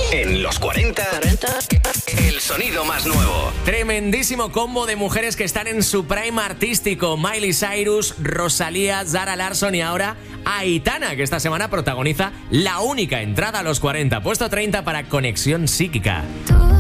En los 40, el sonido más nuevo. Tremendísimo combo de mujeres que están en su prime artístico. Miley Cyrus, Rosalía, Zara Larsson y ahora Aitana, que esta semana protagoniza la única entrada a los 40. Puesto 30 para Conexión Psíquica. Tú